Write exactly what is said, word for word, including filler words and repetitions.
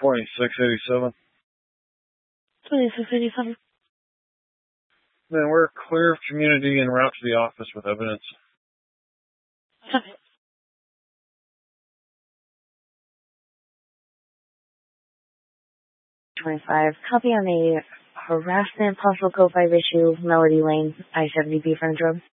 twenty-six eighty-seven. twenty-six eighty-seven. Then we're clear of community en route to the office with evidence. Copy. twenty-five. Copy on a harassment possible code five issue, Melody Lane, I seventy B front room.